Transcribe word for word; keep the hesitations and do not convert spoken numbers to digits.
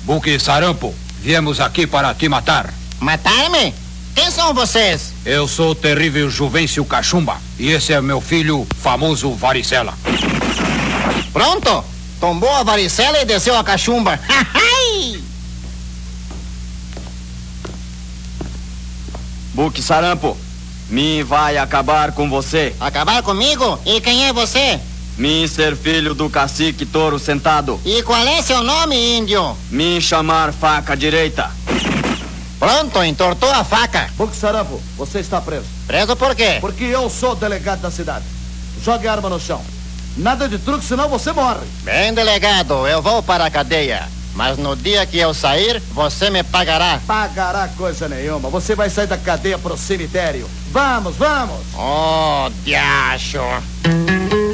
Buque Sarampo, viemos aqui para te matar. Matar-me? Quem são vocês? Eu sou o terrível Juvencio Cachumba e esse é meu filho, famoso Varicela. Pronto! Tombou a varicela e desceu a cachumba. Buque Sarampo, mim vai acabar com você. Acabar comigo? E quem é você? Mim ser filho do cacique Touro Sentado. E qual é seu nome, índio? Mim chamar Faca Direita. Pronto, entortou a faca. Buque Sarampo, você está preso. Preso por quê? Porque eu sou o delegado da cidade. Jogue a arma no chão. Nada de truque, senão você morre. Bem, delegado, eu vou para a cadeia. Mas no dia que eu sair, você me pagará. Pagará coisa nenhuma. Você vai sair da cadeia pro cemitério. Vamos, vamos! Oh, diacho.